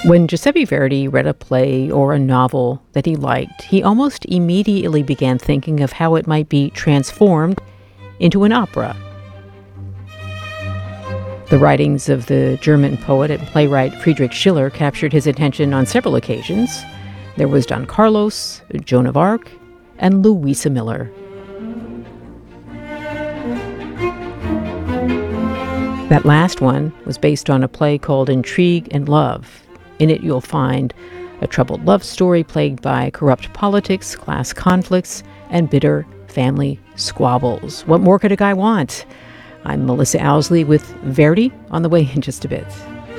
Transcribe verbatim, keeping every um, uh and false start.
When Giuseppe Verdi read a play or a novel that he liked, he almost immediately began thinking of how it might be transformed into an opera. The writings of the German poet and playwright Friedrich Schiller captured his attention on several occasions. There was Don Carlos, Joan of Arc, and Louisa Miller. That last one was based on a play called Intrigue and Love. In it, you'll find a troubled love story plagued by corrupt politics, class conflicts, and bitter family squabbles. What more could a guy want? I'm Melissa Owsley with Verdi on the way in just a bit.